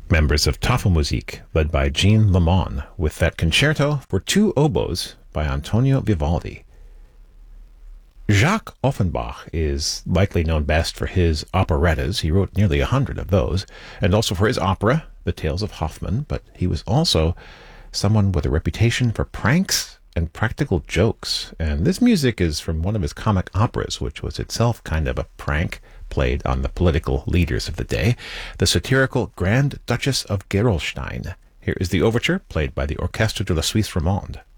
Members of Tafelmusik, led by Jean Lemon, with that concerto for two oboes by Antonio Vivaldi. Jacques Offenbach is likely known best for his operettas. He wrote nearly 100 of those, and also for his opera, The Tales of Hoffmann, but he was also someone with a reputation for pranks and practical jokes. And this music is from one of his comic operas, which was itself kind of a prank played on the political leaders of the day, the satirical Grand Duchess of Gerolstein. Here is the overture, played by the Orchestre de la Suisse Romande.